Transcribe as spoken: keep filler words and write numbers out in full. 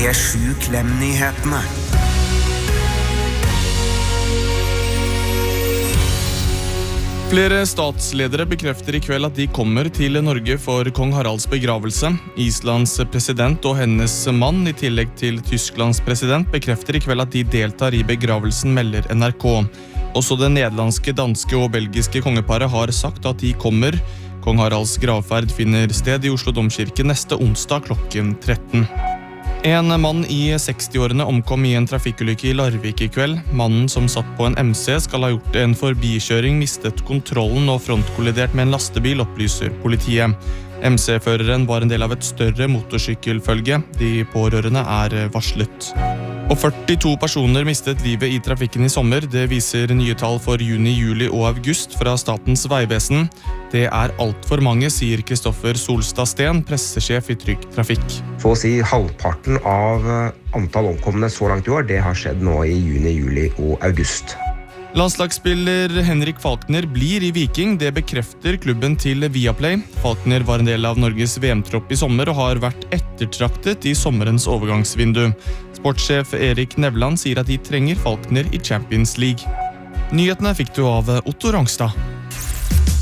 P sju Klem-nyhetene. Flere statsledere bekrefter i kveld at de kommer til Norge for kong Haralds begravelse. Islands president og hennes mann, i tillegg til Tysklands president, bekrefter i kveld at de deltar i begravelsen, melder N R K. Også det nederlandske, danske og belgiske kongeparet har sagt at de kommer. Kong Haralds gravferd finner sted i Oslo Domkirke neste onsdag klokken tretten. En mann i sekstiårene omkom i en trafikkulykke i Larvik i kveld. Mannen som satt på en M C skal ha gjort en forbikjøring, mistet kontrollen og frontkollidert med en lastebil, opplyser politiet. M C-føreren var en del av et større motorsykkelfølge. De pårørende er varslet. Og førtito personer mistet livet i trafikken i sommer. Det viser nye tall for juni, juli og august fra Statens vegvesen. Det er alt for mange, sier Kristoffer Solstad Sten, pressesjef i Trygg Trafikk. For å si halvparten av antall omkomne så langt i år, det har skjedd nå i juni, juli og august. Landslagsspiller Henrik Falkner blir i Viking, det bekrefter klubben til Viaplay. Falkner var en del av Norges V M-tropp i sommer og har vært ettertraktet i sommerens overgangsvindu. Sportssjef Erik Nevland sier at de trenger Falkner i Champions League. Nyhetene fikk du av Otto Rangstad.